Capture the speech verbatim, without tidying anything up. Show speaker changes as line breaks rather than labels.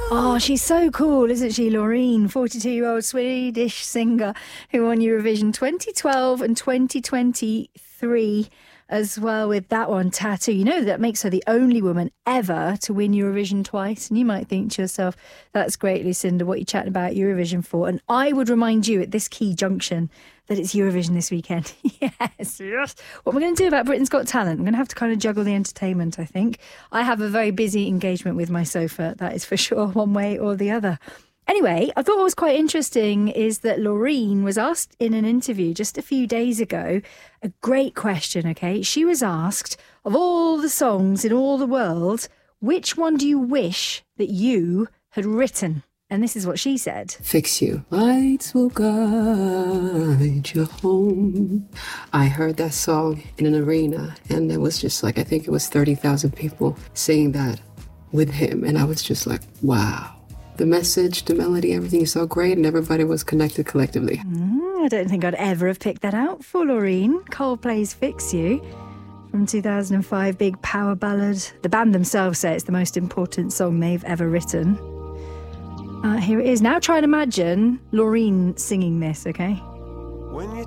Oh, she's so cool, isn't she, Loreen? forty-two-year-old Swedish singer who won Eurovision twenty twelve and twenty twenty-three as well with that one, Tattoo. You know, that makes her the only woman ever to win Eurovision twice. And you might think to yourself, that's great, Lucinda, what are you chatting about Eurovision for? And I would remind you at this key junction that it's Eurovision this weekend. yes, yes. What we're going to do about Britain's Got Talent, I'm going to have to kind of juggle the entertainment, I think. I have a very busy engagement with my sofa, that is for sure, one way or the other. Anyway, I thought what was quite interesting is that Loreen was asked in an interview just a few days ago, a great question, okay? She was asked, of all the songs in all the world, which one do you wish that you had written? And this is what she said.
Fix You. Lights will guide you home. I heard that song in an arena, and it was just like, I think it was thirty thousand people singing that with him. And I was just like, wow. The message, the melody, everything is so great, and everybody was connected collectively.
Mm, I don't think I'd ever have picked that out for Loreen. Coldplay's Fix You from two thousand five, big power ballad. The band themselves say it's the most important song they've ever written. Uh, here it is. Now try and imagine Loreen singing this, okay?
When you